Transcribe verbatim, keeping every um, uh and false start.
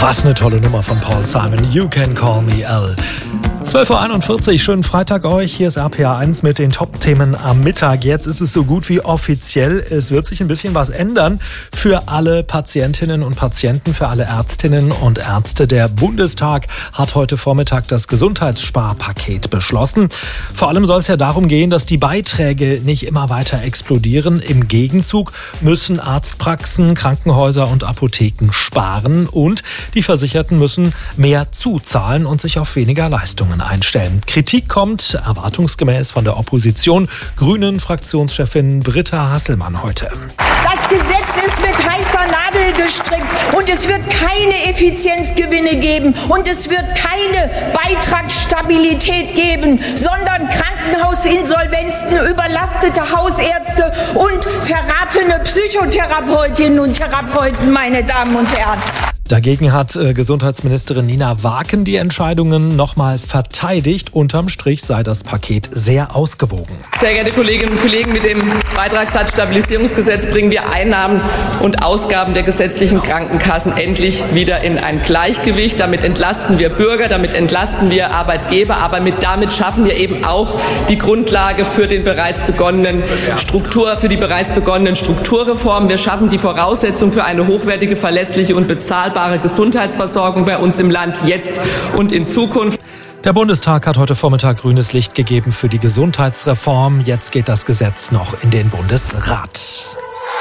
Was eine tolle Nummer von Paul Simon. You can call me Al. zwölf Uhr einundvierzig, schönen Freitag euch. Hier ist R P R eins mit den Top-Themen am Mittag. Jetzt ist es so gut wie offiziell. Es wird sich ein bisschen was ändern für alle Patientinnen und Patienten, für alle Ärztinnen und Ärzte. Der Bundestag hat heute Vormittag das Gesundheitssparpaket beschlossen. Vor allem soll es ja darum gehen, dass die Beiträge nicht immer weiter explodieren. Im Gegenzug müssen Arztpraxen, Krankenhäuser und Apotheken sparen und die Versicherten müssen mehr zuzahlen und sich auf weniger Leistungen einstellen. Kritik kommt erwartungsgemäß von der Opposition. Grünen-Fraktionschefin Britta Hasselmann heute. Das Gesetz ist mit heißer Nadel gestrickt und es wird keine Effizienzgewinne geben und es wird keine Beitragsstabilität geben, sondern Krankenhausinsolvenzen, überlastete Hausärzte und verratene Psychotherapeutinnen und Therapeuten, meine Damen und Herren. Dagegen hat äh, Gesundheitsministerin Nina Waken die Entscheidungen nochmal verteidigt. Unterm Strich sei das Paket sehr ausgewogen. Sehr geehrte Kolleginnen und Kollegen, mit dem Beitragssatzstabilisierungsgesetz bringen wir Einnahmen und Ausgaben der gesetzlichen Krankenkassen endlich wieder in ein Gleichgewicht. Damit entlasten wir Bürger, damit entlasten wir Arbeitgeber, aber mit, damit schaffen wir eben auch die Grundlage für den bereits begonnenen Struktur, für die bereits begonnenen Strukturreformen. Wir schaffen die Voraussetzung für eine hochwertige, verlässliche und bezahlbare Gesundheitsversorgung bei uns im Land jetzt und in Zukunft. Der Bundestag hat heute Vormittag grünes Licht gegeben für die Gesundheitsreform. Jetzt geht das Gesetz noch in den Bundesrat.